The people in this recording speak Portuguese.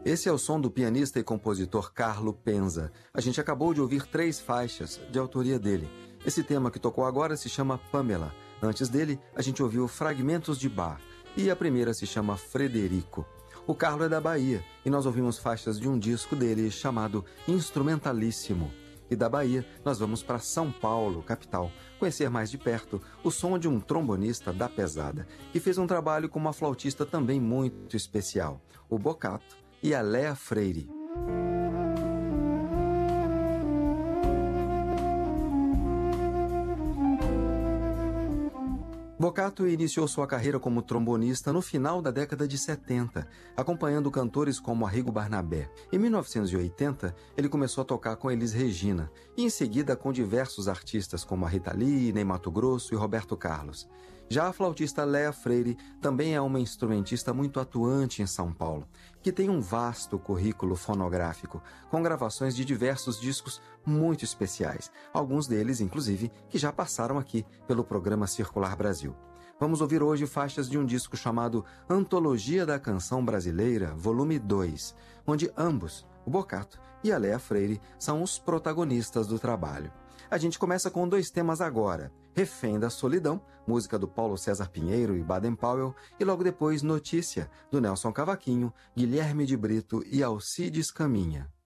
Esse é o som do pianista e compositor Carlo Penza. A gente acabou de ouvir 3 faixas de autoria dele. Esse tema que tocou agora se chama Pamela. Antes dele, a gente ouviu Fragmentos de Bach. E a primeira se chama Frederico. O Carlo é da Bahia e nós ouvimos faixas de um disco dele chamado Instrumentalíssimo. E da Bahia, nós vamos para São Paulo, capital, conhecer mais de perto o som de um trombonista da pesada, que fez um trabalho com uma flautista também muito especial, o Boccato e a Léa Freire. Boccato iniciou sua carreira como trombonista no final da década de 70, acompanhando cantores como Arrigo Barnabé. Em 1980, ele começou a tocar com Elis Regina, e em seguida com diversos artistas como a Rita Lee, Ney Matogrosso e Roberto Carlos. Já a flautista Léa Freire também é uma instrumentista muito atuante em São Paulo, que tem um vasto currículo fonográfico, com gravações de diversos discos muito especiais, alguns deles, inclusive, que já passaram aqui pelo programa Circular Brasil. Vamos ouvir hoje faixas de um disco chamado Antologia da Canção Brasileira, volume 2, onde ambos, o Boccato e a Léa Freire, são os protagonistas do trabalho. A gente começa com 2 temas agora, Refém da Solidão, música do Paulo César Pinheiro e Baden Powell, e logo depois Notícia, do Nelson Cavaquinho, Guilherme de Brito e Alcides Caminha.